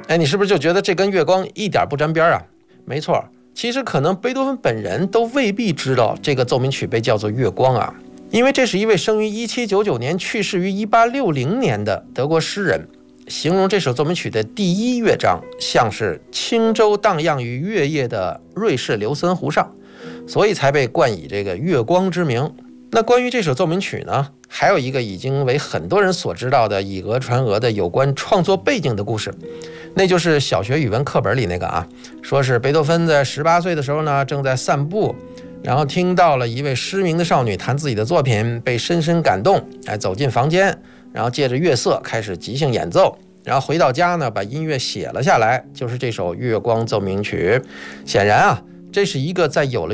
哎，你是不是就觉得这跟月光一点不沾边啊？没错，其实可能贝多芬本人都未必知道这个奏鸣曲被叫做月光啊，因为这是一位生于1799年、去世于1860年的德国诗人，形容这首奏鸣曲的第一乐章像是轻舟荡漾于月夜的瑞士琉森湖上，所以才被冠以这个月光之名。那关于这首奏鸣曲呢，还有一个已经为很多人所知道的以讹传讹的有关创作背景的故事，那就是小学语文课本里那个啊，说是贝多芬在18岁的时候呢，正在散步，然后听到了一位失明的少女弹自己的作品，被深深感动，走进房间，然后借着月色开始即兴演奏，然后回到家呢，把音乐写了下来，就是这首月光奏鸣曲。显然啊，这是一个在有了